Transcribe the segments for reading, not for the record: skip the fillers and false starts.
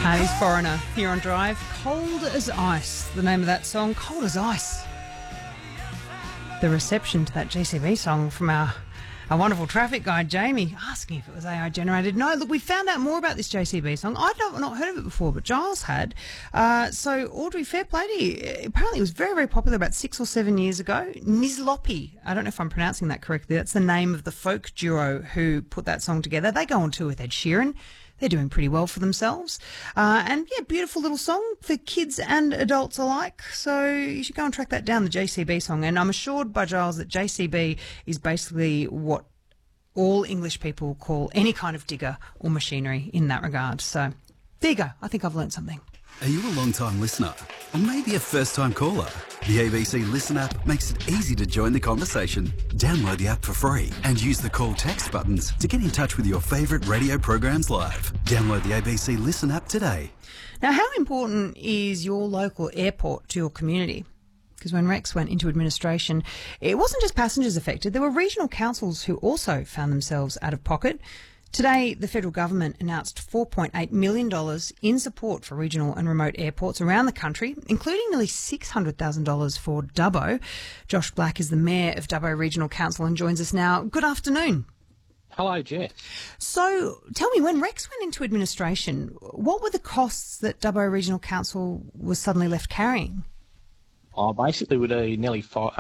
He's Foreigner here on Drive. Cold as Ice, the name of that song, Cold as Ice. The reception to that GCB song from our wonderful traffic guide, Jamie, asking if it was AI generated. No, look, we found out more about this JCB song. I'd not heard of it before, but Giles had. So, Audrey, fair play to you. Apparently it was very, very popular about 6 or 7 years ago. Nizlopi, I don't know if I'm pronouncing that correctly. That's the name of the folk duo who put that song together. They go on tour with Ed Sheeran. They're doing pretty well for themselves. And, yeah, beautiful little song for kids and adults alike. So you should go and track that down, the JCB song. And I'm assured by Giles that JCB is basically what all English people call any kind of digger or machinery in that regard. So there you go. I think I've learnt something. Are you a long-time listener? Or maybe a first-time caller? The ABC Listen app makes it easy to join the conversation. Download the app for free and use the call text buttons to get in touch with your favourite radio programs live. Download the ABC Listen app today. Now, how important is your local airport to your community? Because when Rex went into administration, it wasn't just passengers affected. There were regional councils who also found themselves out of pocket. Today, the federal government announced $4.8 million in support for regional and remote airports around the country, including nearly $600,000 for Dubbo. Josh Black is the Mayor of Dubbo Regional Council and joins us now. Good afternoon. Hello, Jess. So, tell me, when Rex went into administration, what were the costs that Dubbo Regional Council was suddenly left carrying? Basically, we'd nearly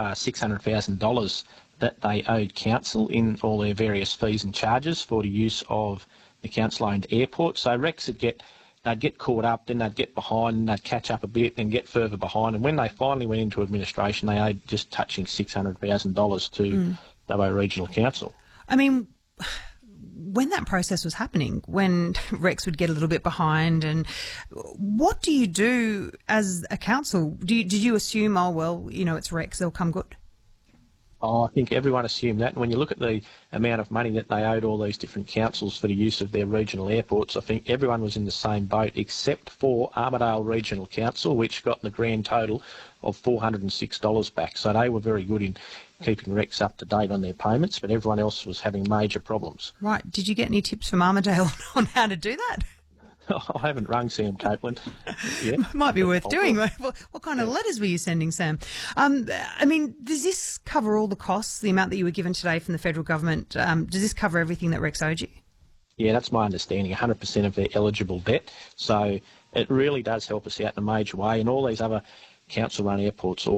$600,000 that they owed council in all their various fees and charges for the use of the council-owned airport. So Rex they'd get caught up, then they'd get behind, and they'd catch up a bit, then get further behind. And when they finally went into administration, they owed just touching $600,000 to Dubbo Regional Council. I mean, when that process was happening, when Rex would get a little bit behind, and what do you do as a council? Did you assume, oh, well, it's Rex, they'll come good? I think everyone assumed that. And when you look at the amount of money that they owed all these different councils for the use of their regional airports, I think everyone was in the same boat except for Armidale Regional Council, which got the grand total of $406 back. So they were very good in keeping Rex up to date on their payments, but everyone else was having major problems. Right. Did you get any tips from Armidale on how to do that? I haven't rung Sam Copeland yet. Might be worth doing. What kind of letters were you sending, Sam? I mean, does this cover all the costs, the amount that you were given today from the federal government? Does this cover everything that Rex owed you? Yeah, that's my understanding, 100% of their eligible debt. So it really does help us out in a major way. And all these other council-run airports